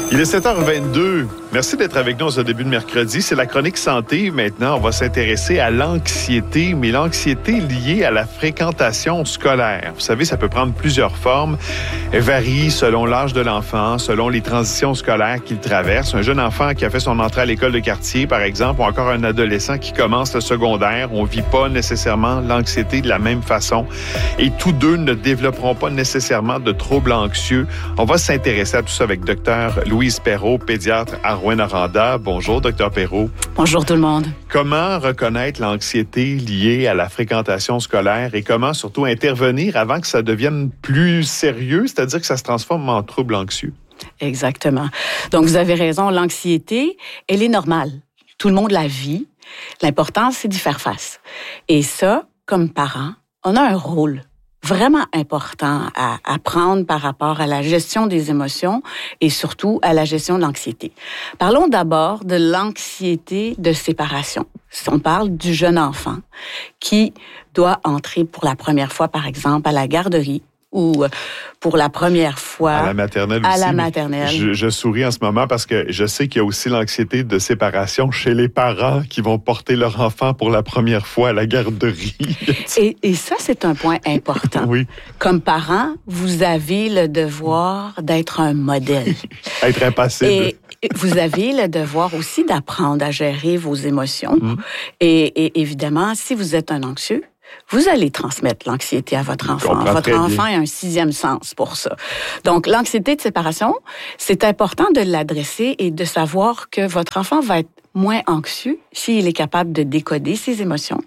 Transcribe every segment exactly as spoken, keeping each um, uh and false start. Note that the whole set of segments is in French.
Il est sept heures vingt-deux. Merci d'être avec nous en ce début de mercredi. C'est la chronique santé. Maintenant, on va s'intéresser à l'anxiété, mais l'anxiété liée à la fréquentation scolaire. Vous savez, ça peut prendre plusieurs formes. Elle varie selon l'âge de l'enfant, selon les transitions scolaires qu'il traverse. Un jeune enfant qui a fait son entrée à l'école de quartier, par exemple, ou encore un adolescent qui commence le secondaire, on ne vit pas nécessairement l'anxiété de la même façon. Et tous deux ne développeront pas nécessairement de troubles anxieux. On va s'intéresser à tout ça avec Dr Louise Perrault, pédiatre à Rouyn-Noranda. Bonjour, Dr Perrault. Bonjour tout le monde. Comment reconnaître l'anxiété liée à la fréquentation scolaire et comment surtout intervenir avant que ça devienne plus sérieux, c'est-à-dire que ça se transforme en trouble anxieux? Exactement. Donc, vous avez raison, l'anxiété, elle est normale. Tout le monde la vit. L'important, c'est d'y faire face. Et ça, comme parents, on a un rôle vraiment important à, à prendre par rapport à la gestion des émotions et surtout à la gestion de l'anxiété. Parlons d'abord de l'anxiété de séparation. On parle du jeune enfant qui doit entrer pour la première fois, par exemple, à la garderie ou pour la première fois à la maternelle à aussi. la maternelle. Je, je souris en ce moment parce que je sais qu'il y a aussi l'anxiété de séparation chez les parents qui vont porter leur enfant pour la première fois à la garderie. et, et ça, c'est un point important. Oui. Comme parent, vous avez le devoir d'être un modèle. Être impassible. Et vous avez le devoir aussi d'apprendre à gérer vos émotions. Mmh. Et, et évidemment, si vous êtes un anxieux, vous allez transmettre l'anxiété à votre enfant. Votre enfant a un sixième sens pour ça. Donc, l'anxiété de séparation, c'est important de l'adresser et de savoir que votre enfant va être moins anxieux s'il est capable de décoder ses émotions.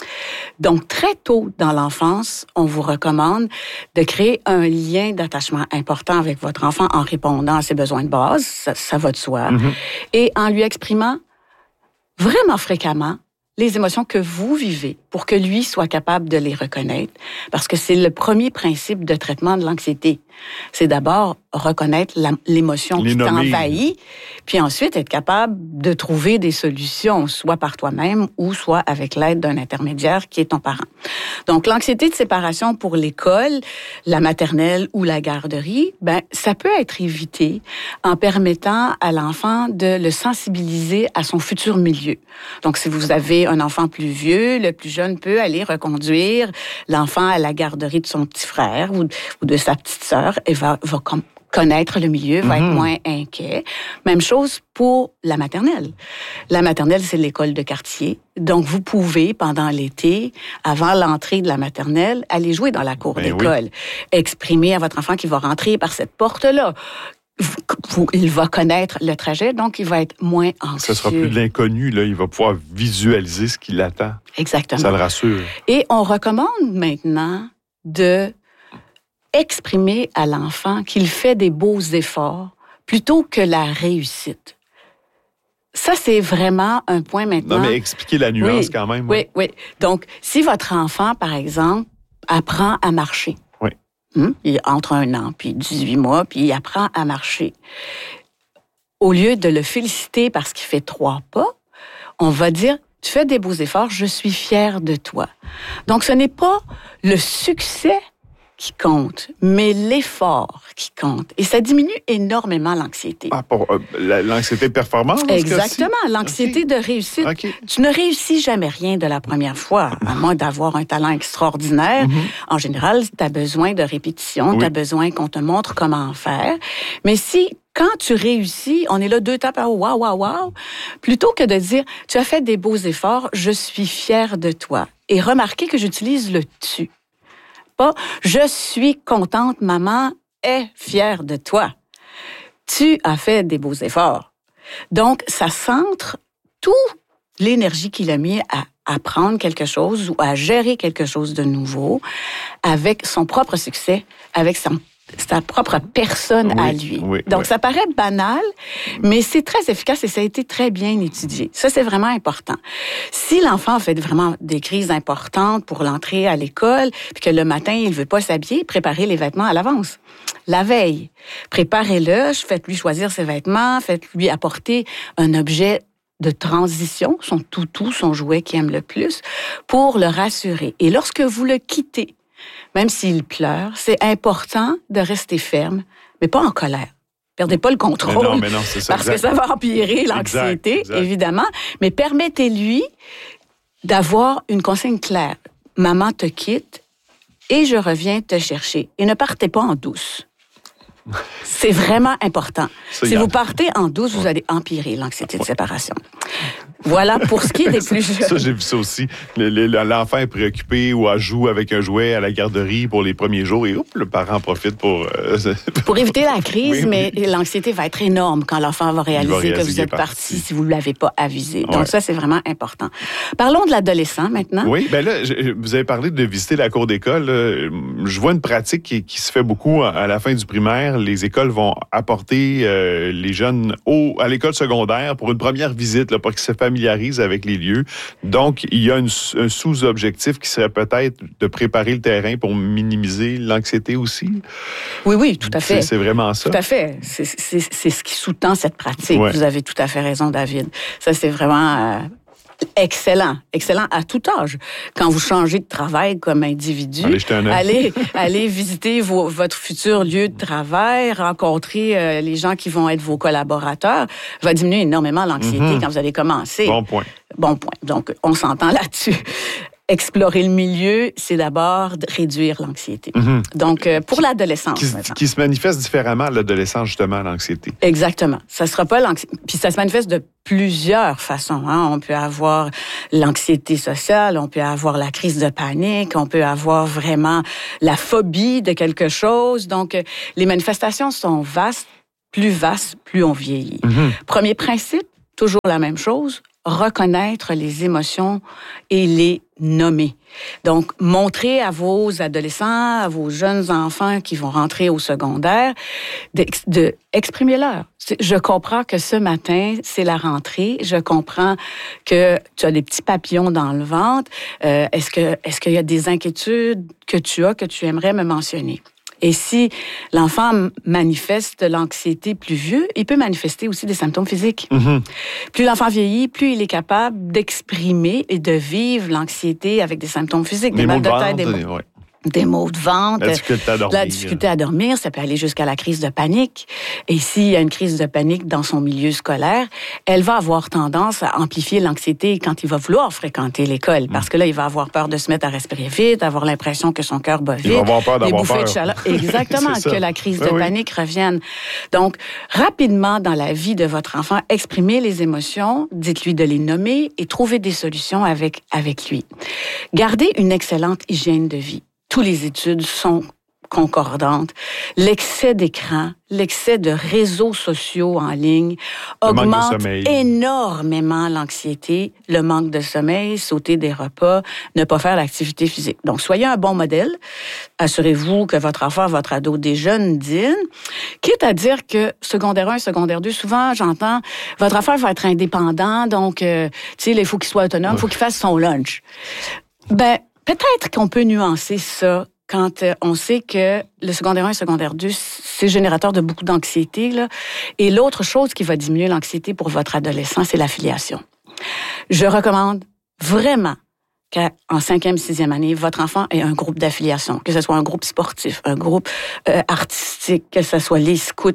Donc, très tôt dans l'enfance, on vous recommande de créer un lien d'attachement important avec votre enfant en répondant à ses besoins de base, ça, ça va de soi, mm-hmm. et en lui exprimant vraiment fréquemment les émotions que vous vivez pour que lui soit capable de les reconnaître, parce que c'est le premier principe de traitement de l'anxiété. C'est d'abord reconnaître la, l'émotion les qui nommer. T'envahit, puis ensuite être capable de trouver des solutions, soit par toi-même ou soit avec l'aide d'un intermédiaire qui est ton parent. Donc, l'anxiété de séparation pour l'école, la maternelle ou la garderie, ben, ça peut être évité en permettant à l'enfant de le sensibiliser à son futur milieu. Donc, si vous avez un enfant plus vieux, le plus jeune peut aller reconduire l'enfant à la garderie de son petit frère ou, ou de sa petite sœur et va, va com- connaître le milieu, va mm-hmm. être moins inquiet. Même chose pour la maternelle. La maternelle, c'est l'école de quartier. Donc, vous pouvez, pendant l'été, avant l'entrée de la maternelle, aller jouer dans la cour ben d'école. Oui. Exprimer à votre enfant qu'il va rentrer par cette porte-là. Il va connaître le trajet, donc il va être moins anxieux. Ce sera plus de l'inconnu, là. Il va pouvoir visualiser ce qui l'attend. Exactement. Ça le rassure. Et on recommande maintenant de exprimer à l'enfant qu'il fait des beaux efforts plutôt que la réussite. Ça, c'est vraiment un point maintenant. Non, mais expliquer la nuance oui, quand même. Oui, oui, oui. Donc, si votre enfant, par exemple, apprend à marcher, Hum, il entre un an, puis dix-huit mois, puis il apprend à marcher. Au lieu de le féliciter parce qu'il fait trois pas, on va dire, tu fais des beaux efforts, je suis fière de toi. Donc, ce n'est pas le succès qui compte, mais l'effort qui compte. Et ça diminue énormément l'anxiété. Ah, pour euh, l'anxiété de performance? Exactement, l'anxiété okay. de réussite. Okay. Tu ne réussis jamais rien de la première fois, à moins d'avoir un talent extraordinaire. Mm-hmm. En général, tu as besoin de répétition, oui. tu as besoin qu'on te montre comment faire. Mais si, quand tu réussis, on est là deux tapes à wow, wow, wow, plutôt que de dire, tu as fait des beaux efforts, je suis fière de toi. Et remarquez que j'utilise le « tu ». Pas, je suis contente, maman est fière de toi. Tu as fait des beaux efforts. Donc, ça centre toute l'énergie qu'il a mis à apprendre quelque chose ou à gérer quelque chose de nouveau avec son propre succès, avec son sa propre personne oui, à lui. Oui, Donc, oui. ça paraît banal, mais c'est très efficace et ça a été très bien étudié. Ça, c'est vraiment important. Si l'enfant fait vraiment des crises importantes pour l'entrée à l'école, puis que le matin, il ne veut pas s'habiller, préparez les vêtements à l'avance. La veille, préparez-le, faites-lui choisir ses vêtements, faites-lui apporter un objet de transition, son toutou, son jouet qu'il aime le plus, pour le rassurer. Et lorsque vous le quittez, même s'il pleure, c'est important de rester ferme, mais pas en colère. Perdez pas le contrôle. Mais non, mais non, c'est ça. Parce exact. que ça va empirer l'anxiété, exact, exact. évidemment. Mais permettez-lui d'avoir une consigne claire. Maman te quitte et je reviens te chercher. Et ne partez pas en douce. C'est vraiment important. Ça, si vous partez en douce, vous allez empirer l'anxiété de séparation. Voilà pour ce qui est des plus jeunes. Ça, j'ai vu ça aussi. L'enfant est préoccupé ou joue avec un jouet à la garderie pour les premiers jours et hop, le parent profite pour... Euh... pour éviter la crise, oui, mais oui. l'anxiété va être énorme quand l'enfant va réaliser, va réaliser que vous êtes parti. parti si vous ne l'avez pas avisé. Donc ouais. ça, c'est vraiment important. Parlons de l'adolescent maintenant. Oui, bien là, je, vous avez parlé de visiter la cour d'école. Je vois une pratique qui, qui se fait beaucoup à la fin du primaire. Les écoles vont apporter euh, les jeunes au, à l'école secondaire pour une première visite, là, pour qu'ils se familiarisent avec les lieux. Donc, il y a une, un sous-objectif qui serait peut-être de préparer le terrain pour minimiser l'anxiété aussi. Oui, oui, tout à fait. C'est, c'est vraiment ça. Tout à fait. C'est, c'est, c'est ce qui sous-tend cette pratique. Ouais. Vous avez tout à fait raison, David. Ça, c'est vraiment... Euh... Excellent, excellent à tout âge. Quand vous changez de travail comme individu, allez, allez, allez visiter vos, votre futur lieu de travail, rencontrer euh, les gens qui vont être vos collaborateurs, va diminuer énormément l'anxiété mm-hmm. quand vous allez commencer. Bon point. Bon point. Donc, on s'entend là-dessus. Explorer le milieu, c'est d'abord de réduire l'anxiété. Mm-hmm. Donc, euh, pour l'adolescence. Qui, qui se manifeste différemment à l'adolescence, justement, l'anxiété. Exactement. Ça sera pas l'anxiété. Puis ça se manifeste de plusieurs façons. Hein. On peut avoir l'anxiété sociale, on peut avoir la crise de panique, on peut avoir vraiment la phobie de quelque chose. Donc, euh, les manifestations sont vastes. Plus vastes, plus on vieillit. Mm-hmm. Premier principe, toujours la même chose, reconnaître les émotions et les nommer. Donc, montrer à vos adolescents, à vos jeunes enfants qui vont rentrer au secondaire, de, de exprimer-leur. Je comprends que ce matin, c'est la rentrée. Je comprends que tu as des petits papillons dans le ventre. Euh, est-ce que, est-ce qu'il y a des inquiétudes que tu as que tu aimerais me mentionner? Et si l'enfant manifeste l'anxiété plus vieux, il peut manifester aussi des symptômes physiques. Mm-hmm. Plus l'enfant vieillit, plus il est capable d'exprimer et de vivre l'anxiété avec des symptômes physiques, des, des mal de tête, des maux. Ouais. Des maux de ventre, la difficulté à dormir. La difficulté à dormir, ça peut aller jusqu'à la crise de panique. Et s'il y a une crise de panique dans son milieu scolaire, elle va avoir tendance à amplifier l'anxiété quand il va vouloir fréquenter l'école. Parce que là, il va avoir peur de se mettre à respirer vite, avoir l'impression que son cœur bat vite. Il va avoir peur d'avoir peur. De chaleur. Exactement, que la crise de oui, panique oui. revienne. Donc, rapidement dans la vie de votre enfant, exprimez les émotions, dites-lui de les nommer et trouvez des solutions avec, avec lui. Gardez une excellente hygiène de vie. Toutes les études sont concordantes. L'excès d'écran, l'excès de réseaux sociaux en ligne augmente énormément l'anxiété, le manque de sommeil, sauter des repas, ne pas faire l'activité physique. Donc, soyez un bon modèle. Assurez-vous que votre enfant, votre ado déjeune, dîne. Quitte à dire que secondaire un, secondaire deux, souvent, j'entends, votre enfant va être indépendant, donc, euh, tu sais, il faut qu'il soit autonome, il faut qu'il fasse son lunch. Ben, peut-être qu'on peut nuancer ça quand on sait que le secondaire un et le secondaire deux, c'est générateur de beaucoup d'anxiété, là. Et l'autre chose qui va diminuer l'anxiété pour votre adolescent, c'est l'affiliation. Je recommande vraiment qu'en cinquième, sixième année, votre enfant ait un groupe d'affiliation, que ce soit un groupe sportif, un groupe euh, artistique, que ce soit les scouts,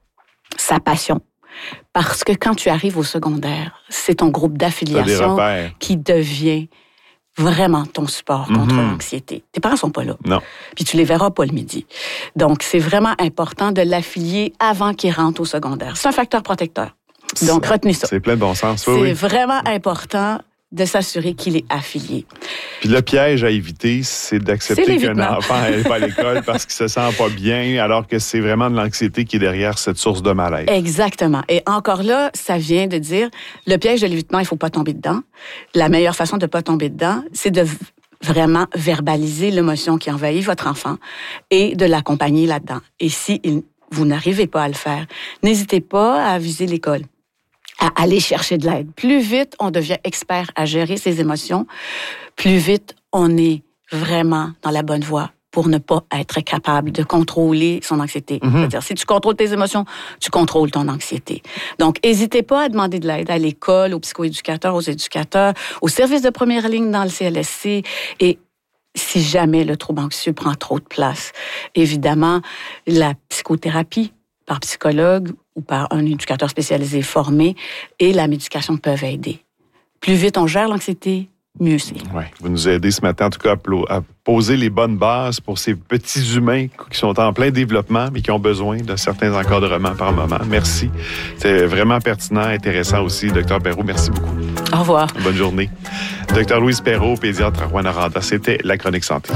sa passion. Parce que quand tu arrives au secondaire, c'est ton groupe d'affiliation qui devient vraiment ton support contre mm-hmm. l'anxiété. Tes parents sont pas là. Non. Puis tu les verras pas le midi. Donc, c'est vraiment important de l'affilier avant qu'il rentre au secondaire. C'est un facteur protecteur. Donc, c'est, retenez ça. C'est plein de bon sens. C'est oui. vraiment important de s'assurer qu'il est affilié. Puis le piège à éviter, c'est d'accepter c'est qu'un enfant n'aille pas à l'école parce qu'il se sent pas bien, alors que c'est vraiment de l'anxiété qui est derrière cette source de mal-être. Exactement. Et encore là, ça vient de dire, le piège de l'évitement, il faut pas tomber dedans. La meilleure façon de pas tomber dedans, c'est de vraiment verbaliser l'émotion qui envahit votre enfant et de l'accompagner là-dedans. Et si il, vous n'arrivez pas à le faire, n'hésitez pas à viser l'école, à aller chercher de l'aide. Plus vite on devient expert à gérer ses émotions, plus vite on est vraiment dans la bonne voie pour ne pas être capable de contrôler son anxiété. Mm-hmm. C'est-à-dire, si tu contrôles tes émotions, tu contrôles ton anxiété. Donc, n'hésitez pas à demander de l'aide à l'école, aux psychoéducateurs, aux éducateurs, aux services de première ligne dans le C L S C. Et si jamais le trouble anxieux prend trop de place, évidemment, la psychothérapie par psychologue ou par un éducateur spécialisé formé, et la médication peuvent aider. Plus vite on gère l'anxiété, mieux c'est. Oui, vous nous aidez ce matin, en tout cas, à poser les bonnes bases pour ces petits humains qui sont en plein développement, mais qui ont besoin de certains encadrements par moment. Merci. C'est vraiment pertinent, intéressant aussi. Docteur Perrault, merci beaucoup. Au revoir. Bonne journée. Docteur Louise Perrault, pédiatre à Rouyn-Noranda. C'était La Chronique Santé.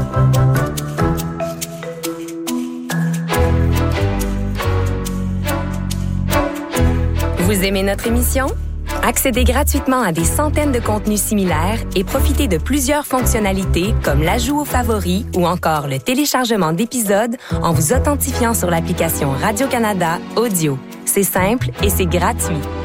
Vous aimez notre émission? Accédez gratuitement à des centaines de contenus similaires et profitez de plusieurs fonctionnalités comme l'ajout aux favoris ou encore le téléchargement d'épisodes en vous authentifiant sur l'application Radio-Canada Audio. C'est simple et c'est gratuit.